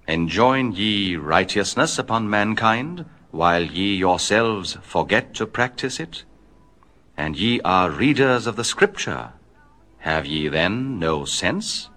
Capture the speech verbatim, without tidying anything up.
Enjoin ye righteousness upon mankind, while ye yourselves forget to practice it? And ye are readers of the Scripture. Have ye then no sense?